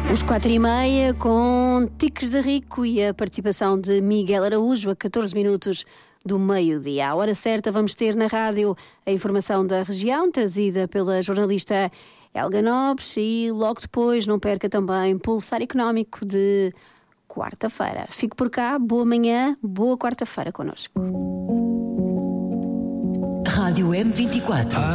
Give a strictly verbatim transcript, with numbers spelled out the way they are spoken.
Os quatro e meia com Tiques de Rico e a participação de Miguel Araújo a catorze minutos do meio-dia. À hora certa vamos ter na rádio a informação da região, trazida pela jornalista Helga Nobres, e logo depois não perca também Pulsar Económico de quarta-feira. Fique por cá, boa manhã, boa quarta-feira connosco. Rádio M vinte e quatro.